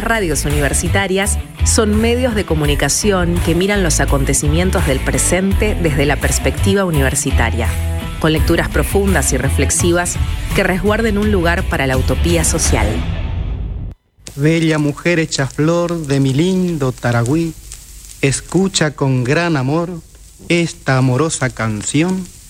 Las radios universitarias son medios de comunicación que miran los acontecimientos del presente desde la perspectiva universitaria, con lecturas profundas y reflexivas que resguarden un lugar para la utopía social. Bella mujer hecha flor de mi lindo Taragüí, escucha con gran amor esta amorosa canción